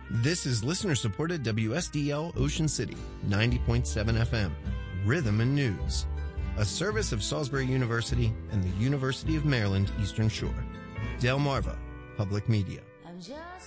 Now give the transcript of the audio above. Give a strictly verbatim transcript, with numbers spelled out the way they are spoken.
This is listener-supported W S D L Ocean City, ninety point seven F M, Rhythm and News, a service of Salisbury University and the University of Maryland Eastern Shore. Delmarva Public Media. I'm just